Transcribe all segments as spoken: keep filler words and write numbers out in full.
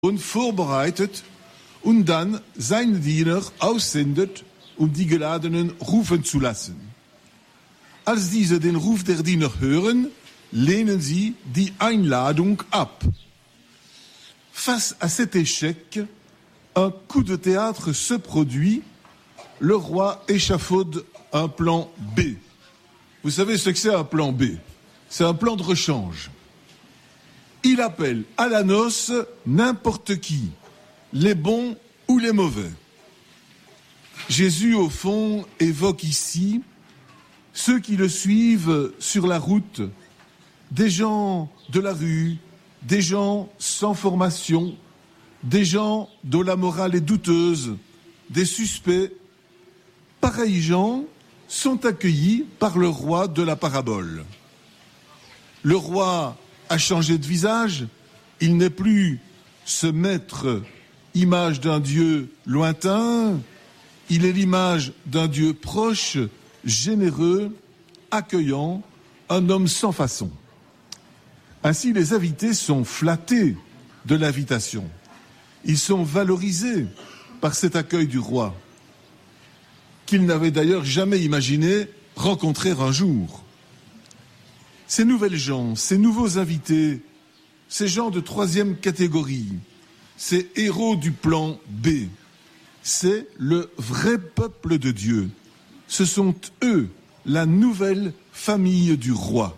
vorbereitet und dann seine Diener aussendet, um die Geladenen rufen zu lassen. Als diese den Ruf der Diener hören, lehnen sie die Einladung ab. Face à cet échec, un coup de théâtre se produit. Le roi échafaude un plan B. Vous savez ce que c'est un plan B? C'est un plan de rechange. Il appelle à la noce n'importe qui, les bons ou les mauvais. Jésus, au fond, évoque ici ceux qui le suivent sur la route, des gens de la rue, des gens sans formation, des gens dont la morale est douteuse, des suspects. Pareils gens sont accueillis par le roi de la parabole. Le roi a changé de visage, il n'est plus ce maître, image d'un Dieu lointain, il est l'image d'un Dieu proche, généreux, accueillant, un homme sans façon. Ainsi, les invités sont flattés de l'invitation. Ils sont valorisés par cet accueil du roi, qu'ils n'avaient d'ailleurs jamais imaginé rencontrer un jour. Ces nouvelles gens, ces nouveaux invités, ces gens de troisième catégorie, ces héros du plan B, c'est le vrai peuple de Dieu. Ce sont eux, la nouvelle famille du roi.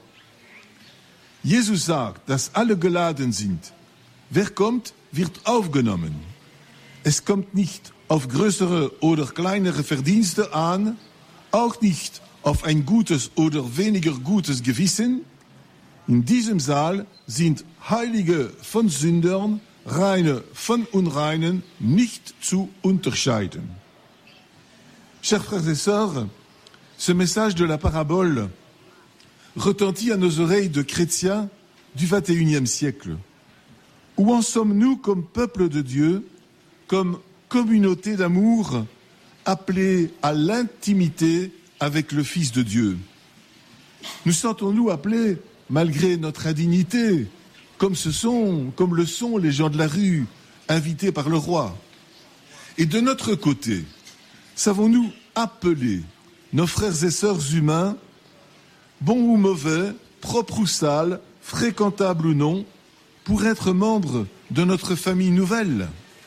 Jesus sagt, dass alle geladen sind. Wer kommt, wird aufgenommen. Es kommt nicht auf größere oder kleinere Verdienste an, auch nicht auf ein gutes oder weniger gutes Gewissen. In diesem Saal sind Heilige von Sündern, Reine von Unreinen nicht zu unterscheiden. Chers frères et sœurs, ce message de la parabole retentit à nos oreilles de chrétiens du vingt et unième siècle. Où en sommes-nous comme peuple de Dieu, comme communauté d'amour appelée à l'intimité avec le Fils de Dieu? Nous sentons-nous appelés, malgré notre indignité, comme ce sont, comme le sont les gens de la rue, invités par le roi? Et de notre côté, savons-nous appeler nos frères et sœurs humains, bons ou mauvais, propres ou sales, fréquentables ou non, pour être membres de notre famille nouvelle?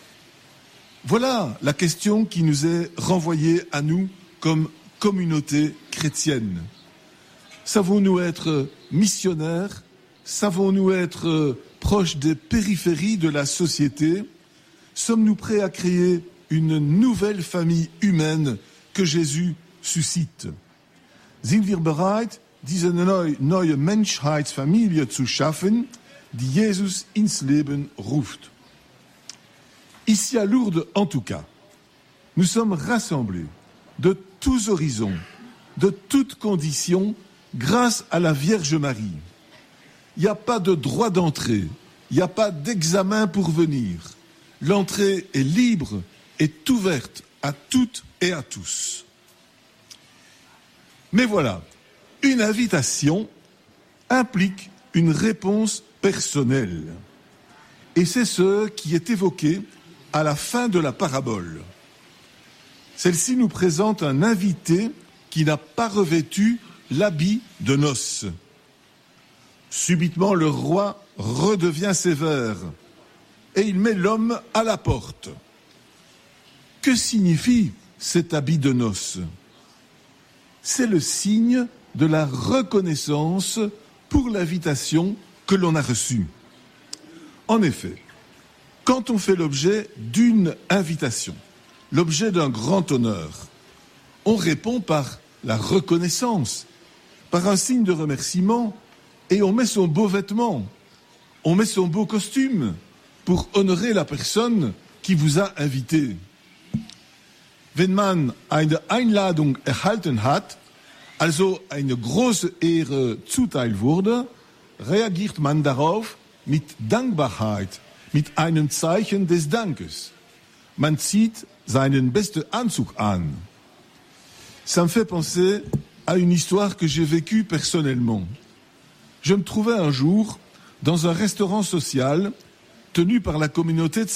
Voilà la question qui nous est renvoyée à nous comme communauté chrétienne. Savons-nous être missionnaires? Savons-nous être proches des périphéries de la société? Sommes-nous prêts à créer une nouvelle famille humaine que Jésus suscite? Sind wir bereit, diese neue Menschheitsfamilie zu schaffen, die Jesus ins Leben ruft? Ici à Lourdes, en tout cas, nous sommes rassemblés de tous horizons, de toutes conditions, grâce à la Vierge Marie. Il n'y a pas de droit d'entrée, il n'y a pas d'examen pour venir. L'entrée est libre, est ouverte à toutes et à tous. Mais voilà, une invitation implique une réponse personnelle. Et c'est ce qui est évoqué à la fin de la parabole. Celle-ci nous présente un invité qui n'a pas revêtu l'habit de noces. Subitement, le roi redevient sévère et il met l'homme à la porte. Que signifie cet habit de noces? C'est le signe de la reconnaissance pour l'invitation que l'on a reçue. En effet, quand on fait l'objet d'une invitation, l'objet d'un grand honneur, on répond par la reconnaissance, par un signe de remerciement, et on met son beau vêtement, on met son beau costume pour honorer la personne qui vous a invité. Wenn man eine Einladung erhalten hat, also eine große Ehre zuteil wurde, reagiert man darauf mit Dankbarkeit, mit einem Zeichen des Dankes. Man zieht seinen besten Anzug an. Ça me fait penser à une histoire que j'ai vécue personnellement. Je me trouvais un jour dans un restaurant social tenu par la communauté de